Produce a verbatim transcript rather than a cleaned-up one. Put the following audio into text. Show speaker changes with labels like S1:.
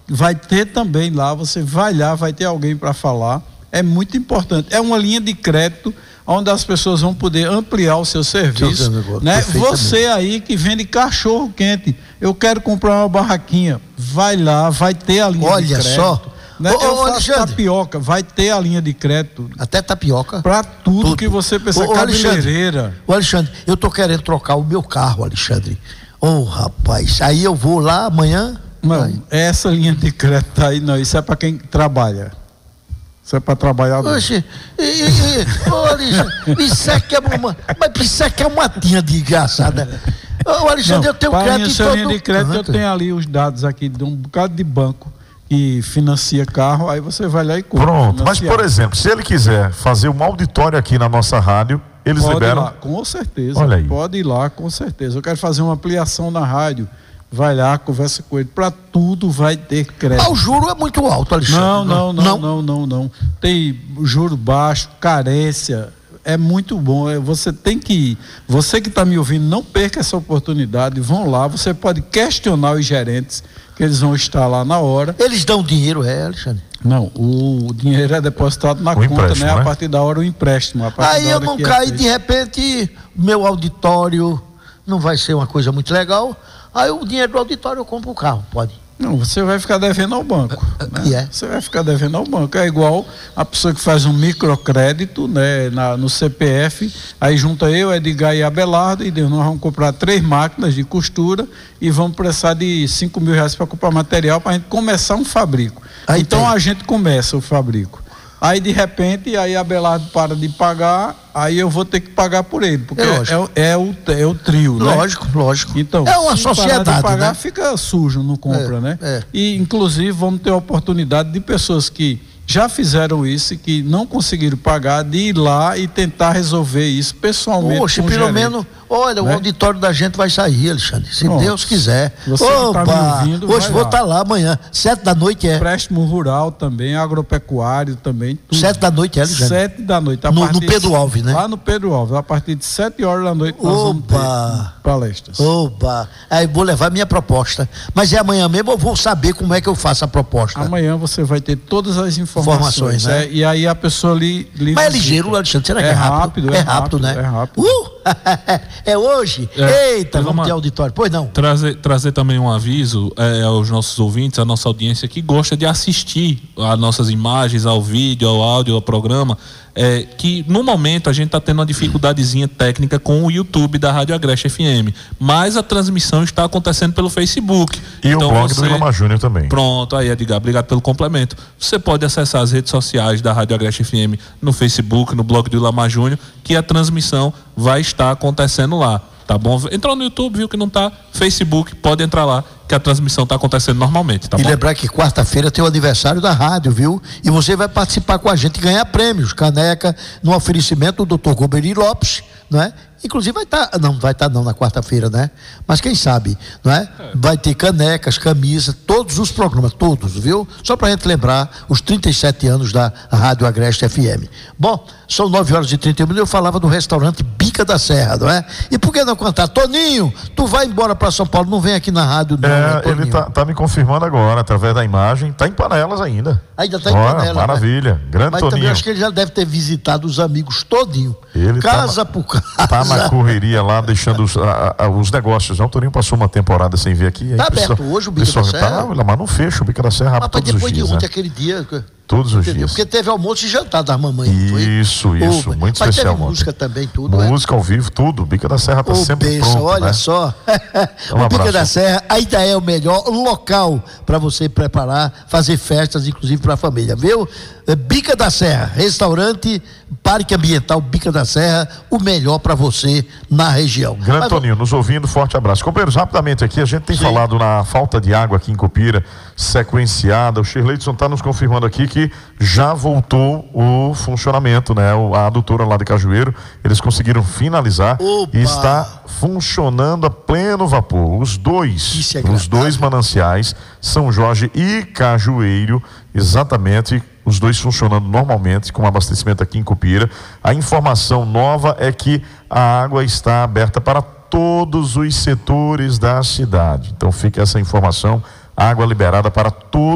S1: vai ter também lá, você vai lá, vai ter alguém para falar. É muito importante. É uma linha de crédito onde as pessoas vão poder ampliar o seu serviço, né? Você aí que vende cachorro quente, eu quero comprar uma barraquinha, vai lá, vai ter a linha
S2: Olha
S1: de crédito.
S2: Olha só.
S1: Né?
S2: Ô,
S1: eu
S2: ô,
S1: faço tapioca, vai ter a linha de crédito.
S2: Até tapioca?
S1: Para tudo, tudo que você precisa, ô, cabeleireira.
S2: Ô, Alexandre, eu tô querendo trocar o meu carro, Alexandre. Ô, oh, rapaz, aí eu vou lá amanhã?
S1: Não,
S2: aí.
S1: Essa linha de crédito aí não, isso é para quem trabalha. Isso é para trabalhar.
S2: Oxe, e, e, e, ô, Alexandre, isso é que é uma, mas isso é que é uma tinha de engraçada. Ô, Alexandre, não, eu tenho crédito
S1: essa linha de crédito, eu tenho ali os dados aqui de um bocado de banco que financia carro, aí você vai lá e compra.
S3: Pronto, mas por exemplo, se ele quiser fazer um auditório aqui na nossa rádio, eles
S1: pode
S3: liberam?
S1: Ir lá, com certeza.
S3: Olha aí.
S1: Pode ir lá, com certeza. Eu quero fazer uma ampliação na rádio. Vai lá, conversa com ele. Para tudo vai ter crédito.
S2: Ah, o juro é muito alto, Alexandre.
S1: Não, não, não, não, não, não, não. Tem juro baixo, carência. É muito bom. Você tem que ir. Você que está me ouvindo, não perca essa oportunidade. Vão lá. Você pode questionar os gerentes, que eles vão estar lá na hora.
S2: Eles dão dinheiro, é, Alexandre?
S1: Não, o dinheiro é depositado na
S3: o
S1: conta, né?
S3: né?
S1: A partir da hora o empréstimo.
S2: Aí eu não caio, de repente, meu auditório não vai ser uma coisa muito legal. Aí o dinheiro do auditório eu compro o carro, pode?
S1: Não, você vai ficar devendo ao banco. Né?
S2: E é?
S1: Você vai ficar devendo ao banco. É igual a pessoa que faz um microcrédito, né, na, no C P F, aí junta eu, Edgar e Abelardo, e nós vamos comprar três máquinas de costura e vamos precisar de cinco mil reais para comprar material para a gente começar um fabrico. Aí então tem. A gente começa o fabrico. Aí de repente, aí Abelardo para de pagar, aí eu vou ter que pagar por ele, porque é, é, é, o, é o trio, né?
S2: Lógico, lógico.
S1: Então,
S2: é uma
S1: se
S2: sociedade,
S1: parar de pagar,
S2: né?
S1: Fica sujo, não compra,
S2: é,
S1: né?
S2: É.
S1: E inclusive vamos ter a oportunidade de pessoas que já fizeram isso e que não conseguiram pagar, de ir lá e tentar resolver isso pessoalmente.
S2: Poxa, pelo gerente, menos, olha, né? O auditório da gente vai sair, Alexandre, se Pronto. Deus quiser.
S1: Você
S2: Opa,
S1: que tá me ouvindo,
S2: hoje vou estar tá lá amanhã, sete da noite é.
S1: Empréstimo rural também, agropecuário também. Tudo.
S2: Sete da noite é, Alexandre?
S1: Sete da noite. A
S2: no, no Pedro Alves, né?
S1: Lá no Pedro Alves, a partir de sete horas da noite nós vamos ter palestras.
S2: Opa, aí vou levar minha proposta. Mas é amanhã mesmo, eu vou saber como é que eu faço a proposta.
S1: Amanhã você vai ter todas as informações,
S2: informações né?
S1: É, e aí a pessoa ali... ali
S2: Mas é ligeiro, Alexandre, será que é,
S1: é
S2: rápido?
S1: rápido?
S2: É
S1: É
S2: rápido,
S1: rápido,
S2: né?
S1: É rápido.
S2: Uh! É hoje?
S4: É,
S2: Eita, vamos uma... ter auditório. Pois não.
S4: Trazer, trazer também um aviso é, aos nossos ouvintes, à nossa audiência que gosta de assistir às nossas imagens, ao vídeo, ao áudio, ao programa, é, que no momento a gente está tendo uma dificuldadezinha técnica com o YouTube da Rádio Agreste F M, mas a transmissão está acontecendo pelo Facebook.
S3: E
S4: então
S3: o blog
S4: você...
S3: do Ilama Júnior também.
S4: Pronto, aí Edgar, obrigado pelo complemento. Você pode acessar as redes sociais da Rádio Agreste F M no Facebook, no blog do Ilama Júnior, que a transmissão vai estar acontecendo lá. Tá bom? Entrou no YouTube, viu que não tá, Facebook, pode entrar lá, que a transmissão está acontecendo normalmente, tá
S2: e
S4: bom?
S2: E lembrar que quarta-feira tem o aniversário da rádio, viu? E você vai participar com a gente e ganhar prêmios, caneca, no oferecimento do doutor Goberi Lopes, não é? Inclusive vai estar, tá, não vai estar tá não na quarta-feira, né? Mas quem sabe, não é? é? Vai ter canecas, camisas, todos os programas, todos, viu? Só pra gente lembrar os trinta e sete anos da Rádio Agreste F M. Bom, são nove horas e trinta minutos, eu falava do restaurante Bica da Serra, não é? E por que não contar? Toninho, tu vai embora pra São Paulo, não vem aqui na rádio, não,
S3: é,
S2: né,
S3: ele tá, tá me confirmando agora, através da imagem, tá em Panelas ainda.
S2: Ainda tá em
S3: Ora,
S2: Panelas,
S3: maravilha,
S2: né?
S3: grande
S2: Mas
S3: Toninho.
S2: também acho que ele já deve ter visitado os amigos todinho,
S3: ele
S2: casa
S3: tá,
S2: por casa.
S3: Tá na correria lá, deixando os, a, a, os negócios. O Toninho passou uma temporada sem vir aqui.
S2: Tá aberto pessoa, hoje o Bica da Serra?
S3: Tá, mas não fecha o Bica da Serra
S2: mas
S3: todos
S2: depois
S3: os dias,
S2: de ontem,
S3: né?
S2: aquele dia...
S3: Todos os
S2: Entendeu?
S3: dias.
S2: Porque teve almoço e jantar das mamães.
S3: Isso,
S2: foi?
S3: isso,
S2: Ô,
S3: muito
S2: mas
S3: especial.
S2: Teve música também, tudo.
S3: Música
S2: é?
S3: ao vivo, tudo. Bica da Serra tá
S2: Ô,
S3: sempre
S2: benção,
S3: pronto,
S2: olha
S3: né?
S2: só.
S3: Um
S2: o Bica
S3: abraço.
S2: da Serra ainda é o melhor local para você preparar, fazer festas, inclusive para a família, viu? Bica da Serra, restaurante, Parque Ambiental Bica da Serra, o melhor para você na região.
S3: Grande
S2: Mas,
S3: Toninho, nos ouvindo, forte abraço. Companheiros, rapidamente aqui, a gente tem Sim. falado na falta de água aqui em Copira, sequenciada. O Shirleyson está nos confirmando aqui que já voltou o funcionamento, né? A adutora lá de Cajueiro, eles conseguiram finalizar
S2: Opa.
S3: e está funcionando a pleno vapor. Os dois,
S2: é
S3: os dois mananciais, São Jorge e Cajueiro, exatamente, os dois funcionando normalmente, com abastecimento aqui em Copira. A informação nova é que a água está aberta para todos os setores da cidade. Então fica essa informação, água liberada para todos